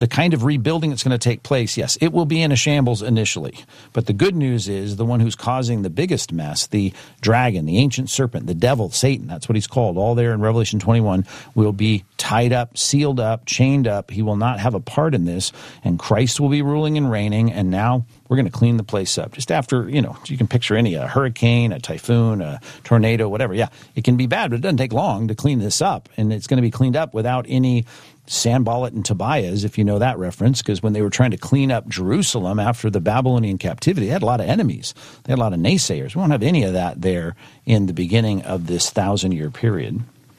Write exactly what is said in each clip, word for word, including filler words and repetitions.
the kind of rebuilding that's going to take place, yes, it will be in a shambles initially. But the good news is the one who's causing the biggest mess, the dragon, the ancient serpent, the devil, Satan, that's what he's called, all there in Revelation twenty-one, will be tied up, sealed up, chained up. He will not have a part in this, and Christ will be ruling and reigning, and now we're going to clean the place up. Just after, you know, you can picture any, a hurricane, a typhoon, a tornado, whatever. Yeah, it can be bad, but it doesn't take long to clean this up, and it's going to be cleaned up without any Sanballat and Tobias, if you know that reference, because when they were trying to clean up Jerusalem after the Babylonian captivity, they had a lot of enemies. They had a lot of naysayers. We won't have any of that there in the beginning of this thousand-year period.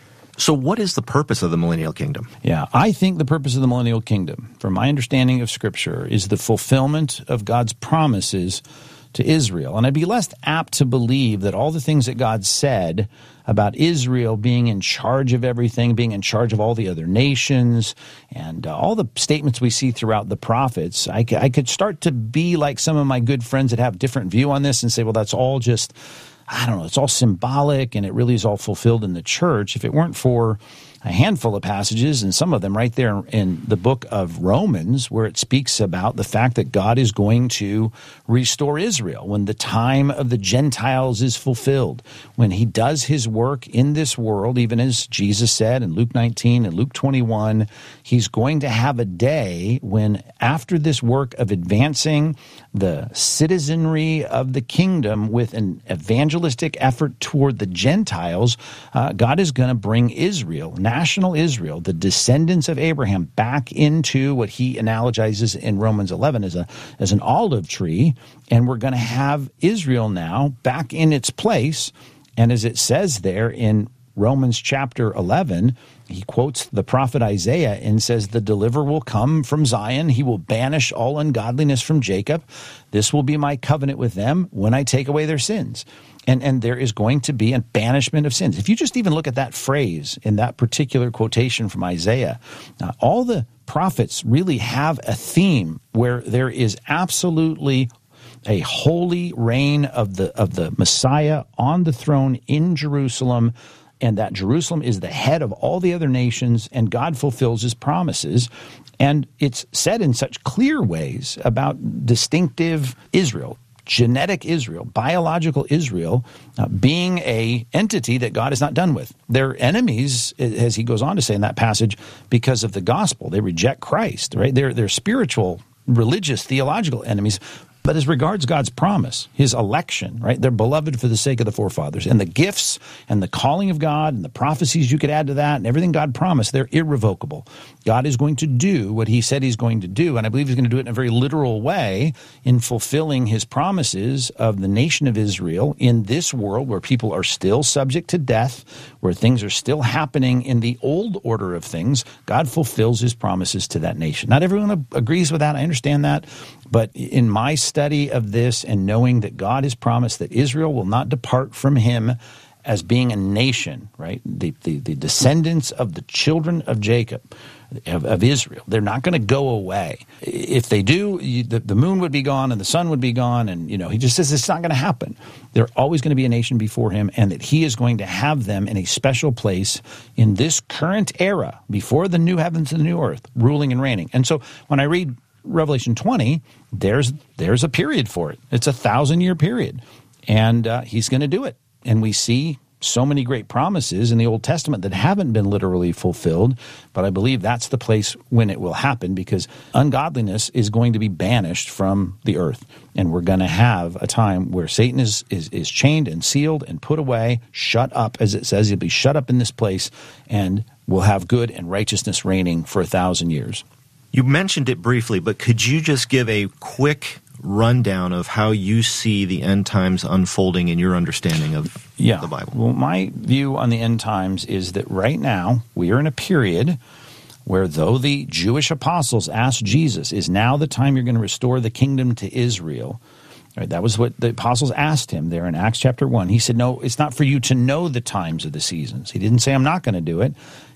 So what is the purpose of the millennial kingdom? Yeah, I think the purpose of the millennial kingdom, from my understanding of Scripture, is the fulfillment of God's promises to Israel. And I'd be less apt to believe that all the things that God said about Israel being in charge of everything, being in charge of all the other nations, and uh, all the statements we see throughout the prophets, I, c- I could start to be like some of my good friends that have different view on this and say, well, that's all just, I don't know, it's all symbolic and it really is all fulfilled in the church. If it weren't for a handful of passages, and some of them right there in the book of Romans, where it speaks about the fact that God is going to restore Israel when the time of the Gentiles is fulfilled, when he does his work in this world, even as Jesus said in Luke nineteen and Luke twenty-one, he's going to have a day when, after this work of advancing the citizenry of the kingdom with an evangelistic effort toward the Gentiles, uh, God is going to bring Israel, national Israel, the descendants of Abraham, back into what he analogizes in Romans eleven as a as an olive tree, and we're going to have Israel now back in its place. And as it says there in Romans chapter eleven, he quotes the prophet Isaiah and says, the deliverer will come from Zion. He will banish all ungodliness from Jacob. This will be my covenant with them when I take away their sins. And and there is going to be a banishment of sins. If you just even look at that phrase in that particular quotation from Isaiah, uh, all the prophets really have a theme where there is absolutely a holy reign of the of the Messiah on the throne in Jerusalem, and that Jerusalem is the head of all the other nations, and God fulfills his promises. And it's said in such clear ways about distinctive Israel, genetic Israel, biological Israel, uh, being a entity that God is not done with. They're enemies, as he goes on to say in that passage, because of the gospel. They reject Christ, right? They're, they're spiritual, religious, theological enemies. But as regards God's promise, his election, right? They're beloved for the sake of the forefathers. And the gifts and the calling of God and the prophecies you could add to that and everything God promised, they're irrevocable. God is going to do what he said he's going to do, and I believe he's going to do it in a very literal way in fulfilling his promises of the nation of Israel in this world where people are still subject to death, where things are still happening in the old order of things. God fulfills his promises to that nation. Not everyone agrees with that. I understand that. But in my study of this and knowing that God has promised that Israel will not depart from him as being a nation, right? The, the, the descendants of the children of Jacob, of, of Israel, they're not going to go away. If they do, you, the, the moon would be gone and the sun would be gone. And, you know, he just says it's not going to happen. They're always going to be a nation before him, and that he is going to have them in a special place in this current era, before the new heavens and the new earth, ruling and reigning. And so when I read Revelation twenty, there's there's a period for it. It's a thousand-year period, and uh, he's going to do it. And we see so many great promises in the Old Testament that haven't been literally fulfilled, but I believe that's the place when it will happen, because ungodliness is going to be banished from the earth, and we're going to have a time where Satan is, is, is chained and sealed and put away, shut up, as it says. He'll be shut up in this place, and we'll have good and righteousness reigning for a thousand years. You mentioned it briefly, but could you just give a quick rundown of how you see the end times unfolding in your understanding of yeah. the Bible? Well, my view on the end times is that right now we are in a period where, though the Jewish apostles asked Jesus, is now the time you're going to restore the kingdom to Israel? Right, that was what the apostles asked him there in Acts chapter one. He said, no, it's not for you to know the times of the seasons. He didn't say, I'm not going to do it.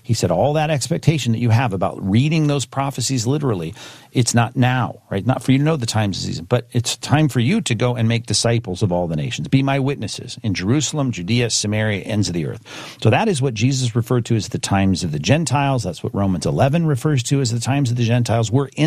He said, all that expectation that you have about reading those prophecies literally, it's not now, right? Not for you to know the times of season, but it's time for you to go and make disciples of all the nations. Be my witnesses in Jerusalem, Judea, Samaria, ends of the earth. So that is what Jesus referred to as the times of the Gentiles. That's what Romans eleven refers to as the times of the Gentiles. We're in